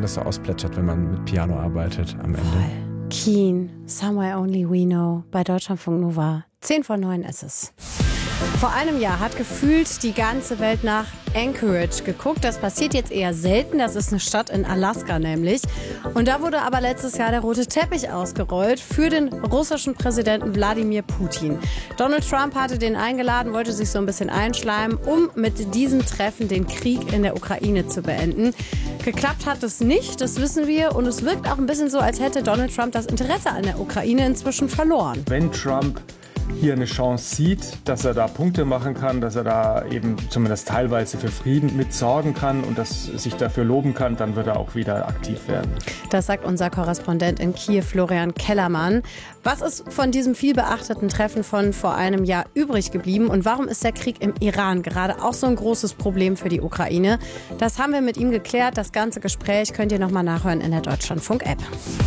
alles so ausplätschert, wenn man mit Piano arbeitet am Ende. Voll. Keen, Somewhere Only We Know bei Deutschlandfunk Nova. 10:09 ist es. Vor einem Jahr hat gefühlt die ganze Welt nach Anchorage geguckt. Das passiert jetzt eher selten. Das ist eine Stadt in Alaska nämlich. Und da wurde aber letztes Jahr der rote Teppich ausgerollt für den russischen Präsidenten Wladimir Putin. Donald Trump hatte den eingeladen, wollte sich so ein bisschen einschleimen, um mit diesem Treffen den Krieg in der Ukraine zu beenden. Geklappt hat es nicht, das wissen wir. Und es wirkt auch ein bisschen so, als hätte Donald Trump das Interesse an der Ukraine inzwischen verloren. Wenn Trump hier eine Chance sieht, dass er da Punkte machen kann, dass er da eben zumindest teilweise für Frieden mit sorgen kann und dass sich dafür loben kann, dann wird er auch wieder aktiv werden. Das sagt unser Korrespondent in Kiew, Florian Kellermann. Was ist von diesem vielbeachteten Treffen von vor einem Jahr übrig geblieben und warum ist der Krieg im Iran gerade auch so ein großes Problem für die Ukraine? Das haben wir mit ihm geklärt. Das ganze Gespräch könnt ihr nochmal nachhören in der Deutschlandfunk-App.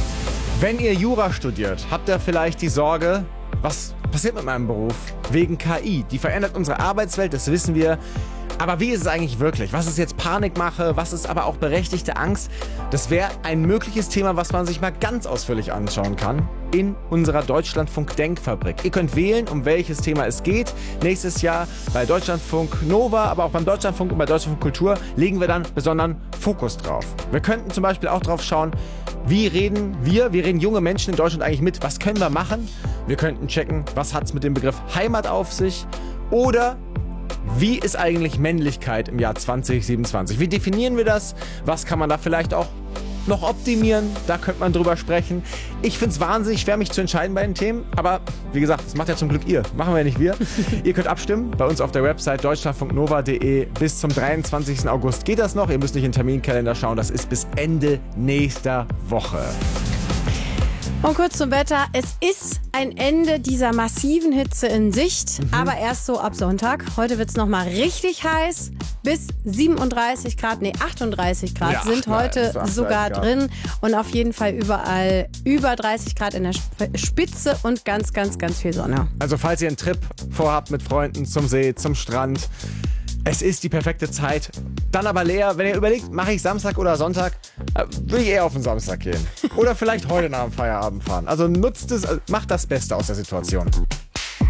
Wenn ihr Jura studiert, habt ihr vielleicht die Sorge, was passiert mit meinem Beruf? Wegen KI. Die verändert unsere Arbeitswelt, das wissen wir. Aber wie ist es eigentlich wirklich? Was ist jetzt Panikmache? Was ist aber auch berechtigte Angst? Das wäre ein mögliches Thema, was man sich mal ganz ausführlich anschauen kann in unserer Deutschlandfunk-Denkfabrik. Ihr könnt wählen, um welches Thema es geht. Nächstes Jahr bei Deutschlandfunk Nova, aber auch beim Deutschlandfunk und bei Deutschlandfunk Kultur legen wir dann besonderen Fokus drauf. Wir könnten zum Beispiel auch drauf schauen, wie reden junge Menschen in Deutschland eigentlich mit? Was können wir machen? Wir könnten checken, was hat es mit dem Begriff Heimat auf sich? Oder wie ist eigentlich Männlichkeit im Jahr 2027? Wie definieren wir das? Was kann man da vielleicht auch noch optimieren? Da könnte man drüber sprechen. Ich finde es wahnsinnig schwer, mich zu entscheiden bei den Themen. Aber wie gesagt, das macht ja zum Glück ihr. Machen wir ja nicht wir. Ihr könnt abstimmen bei uns auf der Website deutschlandfunknova.de. Bis zum 23. August geht das noch. Ihr müsst nicht in den Terminkalender schauen. Das ist bis Ende nächster Woche. Und kurz zum Wetter. Es ist ein Ende dieser massiven Hitze in Sicht, aber erst so ab Sonntag. Heute wird es nochmal richtig heiß. Bis 37 Grad, 38 Grad sind heute sogar drin. Und auf jeden Fall überall über 30 Grad in der Spitze und ganz, ganz, ganz viel Sonne. Also falls ihr einen Trip vorhabt mit Freunden zum See, zum Strand, es ist die perfekte Zeit. Dann aber leer, wenn ihr überlegt, mache ich Samstag oder Sonntag, würde ich eher auf den Samstag gehen. Oder vielleicht heute nach dem Feierabend fahren. Also nutzt es, macht das Beste aus der Situation.